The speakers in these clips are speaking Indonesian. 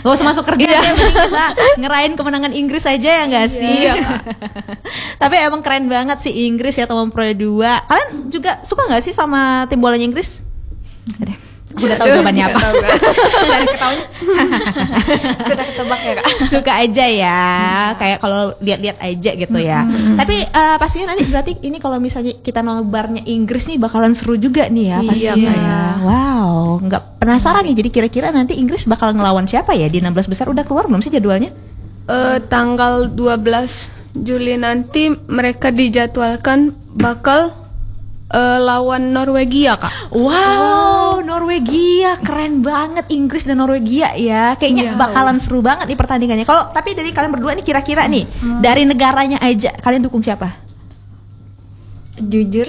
Gak usah masuk kerja ya, mending kita ngerayain kemenangan Inggris aja ya nggak sih? Tapi emang keren banget sih Inggris ya teman Pro 2. Kalian juga suka nggak sih sama tim bolanya Inggris? Aku udah tahu jawabannya apa. Dari ketawanya Sudah ketebak ya Kak? suka aja ya, kayak kalau lihat-lihat aja gitu ya. Tapi pastinya nanti berarti ini kalau misalnya kita nobarnya Inggris nih bakalan seru juga nih ya pastinya ya. Wow, nggak penasaran nih. Jadi kira-kira nanti Inggris bakal ngelawan siapa ya di 16 besar? Udah keluar belum sih jadwalnya? Tanggal 12 Juli nanti mereka dijadwalkan bakal lawan Norwegia Kak. Wow, Norwegia keren banget, Inggris dan Norwegia ya. Kayaknya bakalan seru banget nih pertandingannya. Kalau tapi dari kalian berdua nih kira-kira nih dari negaranya aja kalian dukung siapa? Jujur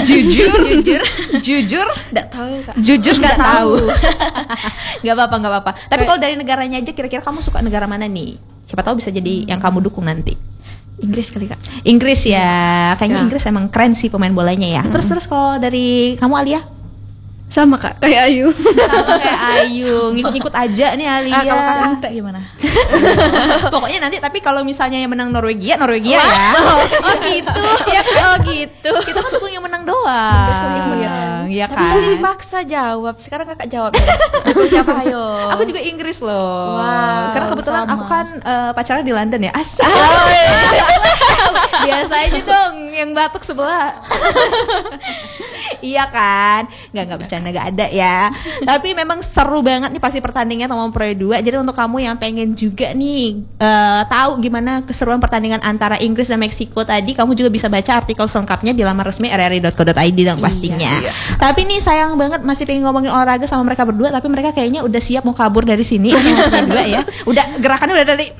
Nggak tahu Kak. Jujur nggak tahu. Nggak apa-apa. Tapi kalau dari negaranya aja kira-kira kamu suka negara mana nih? Siapa tahu bisa jadi yang kamu dukung nanti. Inggris kali Kak. Inggris ya, kayaknya Inggris emang keren sih pemain bolanya ya. Terus kalau dari kamu Alia? Sama Kak, kayak Ayu. Sama kayak Ayu, ngikut-ngikut aja nih Alia. Kalau Kakak gimana? Pokoknya nanti tapi kalau misalnya yang menang Norwegia ya. Oh gitu. Oh gitu. Kita kan dukung yang menang doang. Iya Tapi kan. tadi dipaksa jawab. Sekarang Kakak jawab ya. Aku siapa ayo? Aku juga Inggris loh. Wow, Karena kebetulan sama. aku kan pacarnya di London ya. Asik. Biasa aja dong yang batuk sebelah. Iya kan? Nggak bercanda, nggak ada ya. Tapi memang seru banget nih pasti pertandingan sama Pro 2. Jadi untuk kamu yang pengen juga nih tahu gimana keseruan pertandingan antara Inggris dan Meksiko tadi, kamu juga bisa baca artikel selengkapnya di laman resmi rri.co.id dong pastinya. Tapi nih sayang banget masih pengen ngomongin olahraga sama mereka berdua, tapi mereka kayaknya udah siap mau kabur dari sini sama Pro 2 ya. Udah gerakannya udah dari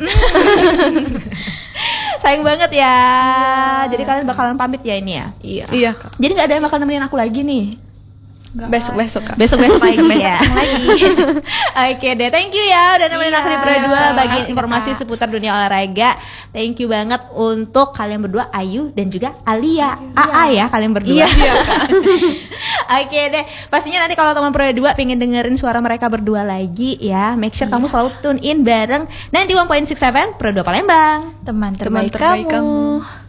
sayang banget ya. Jadi kalian bakalan pamit ya ini ya. Iya. Jadi nggak ada yang bakal nemenin aku lagi nih. Besok Kak. Besok lagi ya. Oke deh, thank you ya udah nemenin aku di Pro 2 bagi informasi seputar dunia olahraga. Thank you banget untuk kalian berdua, Ayu dan juga Alia. AA ya kalian berdua. Iya. Oke deh, pastinya nanti kalau teman Pro 2 pengen dengerin suara mereka berdua lagi ya, make sure kamu selalu tune in bareng 91.67 Pro 2 Palembang. Teman terbaik kamu.